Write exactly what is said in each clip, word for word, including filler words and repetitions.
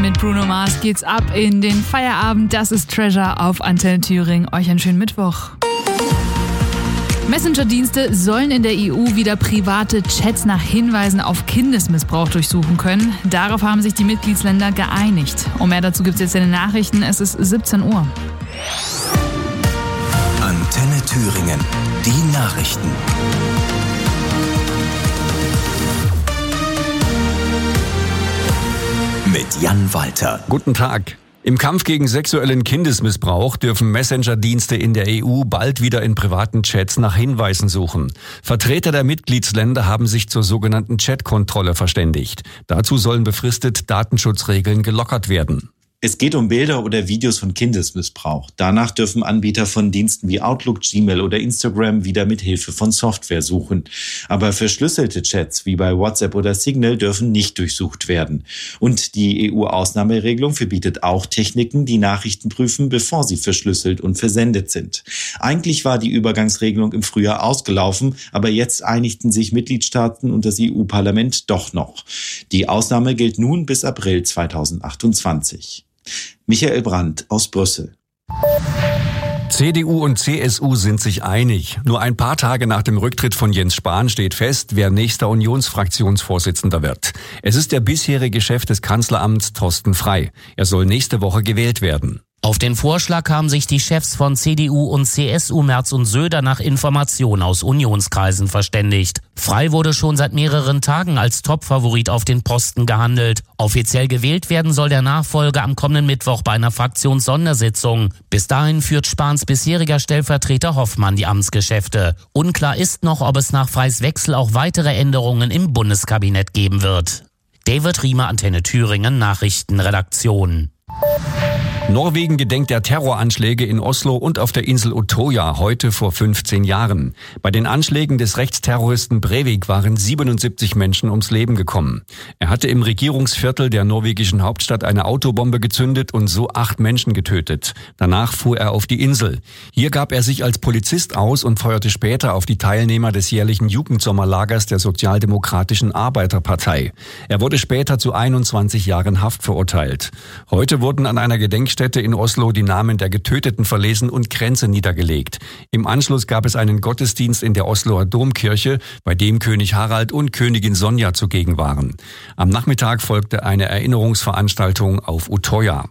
Mit Bruno Mars geht's ab in den Feierabend. Das ist Treasure auf Antenne Thüringen. Euch einen schönen Mittwoch. Messenger-Dienste sollen in der E U wieder private Chats nach Hinweisen auf Kindesmissbrauch durchsuchen können. Darauf haben sich die Mitgliedsländer geeinigt. Und mehr dazu gibt's jetzt in den Nachrichten. Es ist siebzehn Uhr. Antenne Thüringen. Die Nachrichten. Mit Jan Walter. Guten Tag. Im Kampf gegen sexuellen Kindesmissbrauch dürfen Messenger-Dienste in der E U bald wieder in privaten Chats nach Hinweisen suchen. Vertreter der Mitgliedsländer haben sich zur sogenannten Chat-Kontrolle verständigt. Dazu sollen befristet Datenschutzregeln gelockert werden. Es geht um Bilder oder Videos von Kindesmissbrauch. Danach dürfen Anbieter von Diensten wie Outlook, Gmail oder Instagram wieder mit Hilfe von Software suchen. Aber verschlüsselte Chats wie bei WhatsApp oder Signal dürfen nicht durchsucht werden. Und die E U-Ausnahmeregelung verbietet auch Techniken, die Nachrichten prüfen, bevor sie verschlüsselt und versendet sind. Eigentlich war die Übergangsregelung im Frühjahr ausgelaufen, aber jetzt einigten sich Mitgliedstaaten und das E U-Parlament doch noch. Die Ausnahme gilt nun bis April zweitausendachtundzwanzig. Michael Brandt aus Brüssel. C D U und C S U sind sich einig. Nur ein paar Tage nach dem Rücktritt von Jens Spahn steht fest, wer nächster Unionsfraktionsvorsitzender wird. Es ist der bisherige Chef des Kanzleramts Thorsten Frey. Er soll nächste Woche gewählt werden. Auf den Vorschlag haben sich die Chefs von C D U und C S U Merz und Söder nach Informationen aus Unionskreisen verständigt. Frey wurde schon seit mehreren Tagen als Topfavorit auf den Posten gehandelt. Offiziell gewählt werden soll der Nachfolger am kommenden Mittwoch bei einer Fraktionssondersitzung. Bis dahin führt Spahns bisheriger Stellvertreter Hoffmann die Amtsgeschäfte. Unklar ist noch, ob es nach Freys Wechsel auch weitere Änderungen im Bundeskabinett geben wird. David Riemer, Antenne Thüringen, Nachrichtenredaktion. Norwegen gedenkt der Terroranschläge in Oslo und auf der Insel Utøya heute vor fünfzehn Jahren. Bei den Anschlägen des Rechtsterroristen Breivik waren siebenundsiebzig Menschen ums Leben gekommen. Er hatte im Regierungsviertel der norwegischen Hauptstadt eine Autobombe gezündet und so acht Menschen getötet. Danach fuhr er auf die Insel. Hier gab er sich als Polizist aus und feuerte später auf die Teilnehmer des jährlichen Jugendsommerlagers der Sozialdemokratischen Arbeiterpartei. Er wurde später zu einundzwanzig Jahren Haft verurteilt. Heute wurden an einer Gedenkstätte in Oslo die Namen der Getöteten verlesen und Kränze niedergelegt. Im Anschluss gab es einen Gottesdienst in der Osloer Domkirche, bei dem König Harald und Königin Sonja zugegen waren. Am Nachmittag folgte eine Erinnerungsveranstaltung auf Utøya.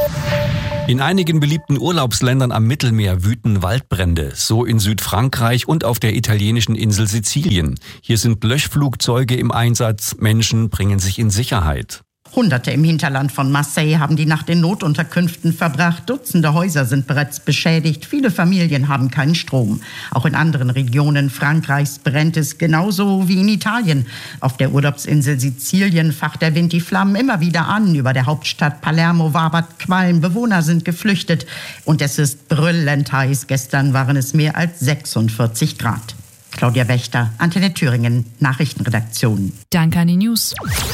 In einigen beliebten Urlaubsländern am Mittelmeer wüten Waldbrände, so in Südfrankreich und auf der italienischen Insel Sizilien. Hier sind Löschflugzeuge im Einsatz, Menschen bringen sich in Sicherheit. Hunderte im Hinterland von Marseille haben die Nacht in Notunterkünften verbracht. Dutzende Häuser sind bereits beschädigt. Viele Familien haben keinen Strom. Auch in anderen Regionen Frankreichs brennt es genauso wie in Italien. Auf der Urlaubsinsel Sizilien facht der Wind die Flammen immer wieder an. Über der Hauptstadt Palermo wabert Qualm. Bewohner sind geflüchtet. Und es ist brüllend heiß. Gestern waren es mehr als sechsundvierzig Grad. Claudia Wächter, Antenne Thüringen, Nachrichtenredaktion. Danke an die News.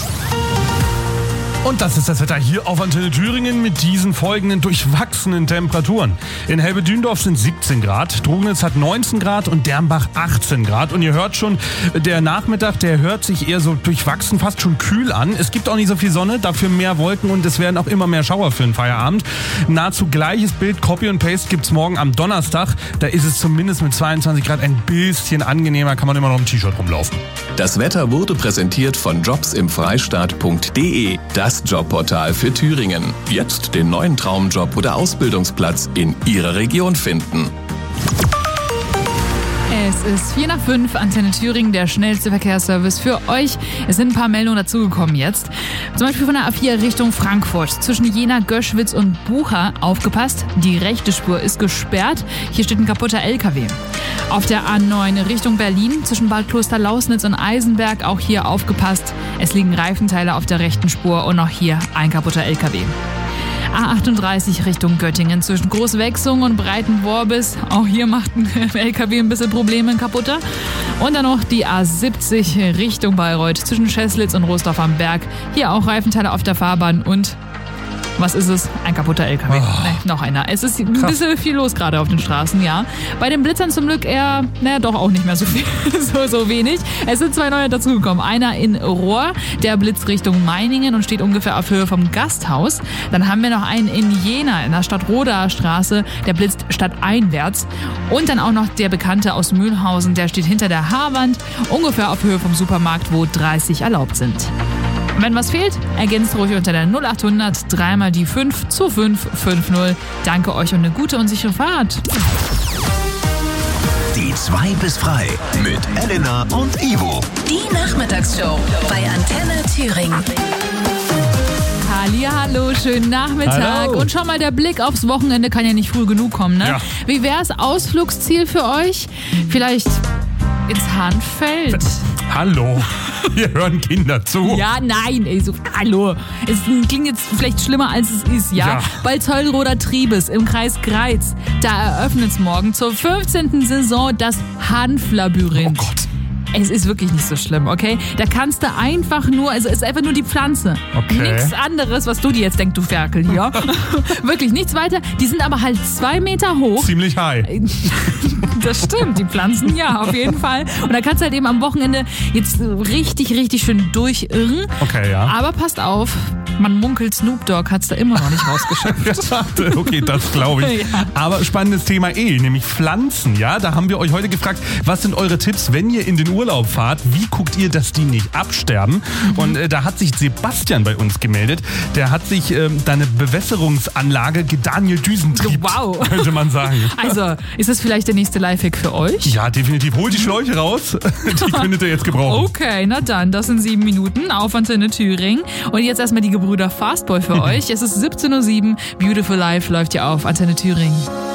Und das ist das Wetter hier auf Antenne Thüringen mit diesen folgenden durchwachsenen Temperaturen. In Helbedündorf sind siebzehn Grad, Trugnitz hat neunzehn Grad und Dernbach achtzehn Grad. Und ihr hört schon, der Nachmittag, der hört sich eher so durchwachsen, fast schon kühl an. Es gibt auch nicht so viel Sonne, dafür mehr Wolken und es werden auch immer mehr Schauer für den Feierabend. Nahezu gleiches Bild, Copy und Paste gibt's morgen am Donnerstag. Da ist es zumindest mit zweiundzwanzig Grad ein bisschen angenehmer, kann man immer noch im T-Shirt rumlaufen. Das Wetter wurde präsentiert von jobs im freistaat punkt de. Das Jobportal für Thüringen. Jetzt den neuen Traumjob oder Ausbildungsplatz in Ihrer Region finden. Es ist vier nach fünf, Antenne Thüringen, der schnellste Verkehrsservice für euch. Es sind ein paar Meldungen dazugekommen jetzt. Zum Beispiel von der A vier Richtung Frankfurt. Zwischen Jena, Göschwitz und Bucha aufgepasst. Die rechte Spur ist gesperrt. Hier steht ein kaputter L K W. Auf der A neun Richtung Berlin zwischen Bad Kloster-Lausnitz und Eisenberg auch hier aufgepasst. Es liegen Reifenteile auf der rechten Spur und auch hier ein kaputter L K W. A achtunddreißig Richtung Göttingen zwischen Großwechsung und Breitenworbis. Auch hier macht ein L K W ein bisschen Probleme kaputter. Und dann noch die A siebzig Richtung Bayreuth zwischen Scheslitz und Rostorf am Berg. Hier auch Reifenteile auf der Fahrbahn und Was ist es? Ein kaputter L K W. Oh. Nee, noch einer. Es ist ein bisschen viel los gerade auf den Straßen, ja. Bei den Blitzern zum Glück eher, naja, doch auch nicht mehr so viel, so, so wenig. Es sind zwei neue dazugekommen. Einer in Rohr, der blitzt Richtung Meiningen und steht ungefähr auf Höhe vom Gasthaus. Dann haben wir noch einen in Jena, in der Stadtrodaer Straße, der blitzt stadteinwärts. Und dann auch noch der Bekannte aus Mühlhausen, der steht hinter der Haarwand, ungefähr auf Höhe vom Supermarkt, wo dreißig erlaubt sind. Wenn was fehlt, ergänzt ruhig unter der null acht hundert dreimal die fünf zu fünf fünf null. Danke euch und eine gute und sichere Fahrt. Die zwei bis frei mit Elena und Ivo. Die Nachmittagsshow bei Antenne Thüringen. Hallihallo, schönen Nachmittag. Hallo. Und schon mal der Blick aufs Wochenende kann ja nicht früh genug kommen, ne? Ja. Wie wär's, Ausflugsziel für euch? Vielleicht ins Hahnfeld? Hallo, hier hören Kinder zu. Ja, nein, ey, so, hallo. Es klingt jetzt vielleicht schlimmer, als es ist, ja? Ja. Bei Zollroder Triebes im Kreis Greiz, da eröffnet's morgen zur fünfzehnten Saison das Hanflabyrinth. Oh Gott. Es ist wirklich nicht so schlimm, okay? Da kannst du einfach nur, also es ist einfach nur die Pflanze. Okay. Nichts anderes, was du dir jetzt denkst, du Ferkel hier. Wirklich nichts weiter. Die sind aber halt zwei Meter hoch. Ziemlich high. Das stimmt, die Pflanzen, ja, auf jeden Fall. Und da kannst du halt eben am Wochenende jetzt richtig, richtig schön durchirren. Okay, ja. Aber passt auf, man munkelt, Snoop Dogg hat's da immer noch nicht rausgeschafft. Okay, das glaube ich. Ja. Aber spannendes Thema eh, nämlich Pflanzen, ja? Da haben wir euch heute gefragt, was sind eure Tipps, wenn ihr in den Urlaub fahrt? Wie guckt ihr, dass die nicht absterben? Mhm. Und äh, da hat sich Sebastian bei uns gemeldet. Der hat sich ähm, da eine Bewässerungsanlage Daniel Düsentrieb, Wow. könnte man sagen. Also, ist das vielleicht der nächste Lifehack für euch? Ja, definitiv. Holt die Schläuche raus. Die könntet ihr jetzt gebrauchen. Okay, na dann, das sind sieben Minuten auf Antenne Thüringen. Und jetzt erstmal die Gebrüder Fastboy für euch. Es ist siebzehn Uhr sieben. Beautiful Life läuft ja auf Antenne Thüringen.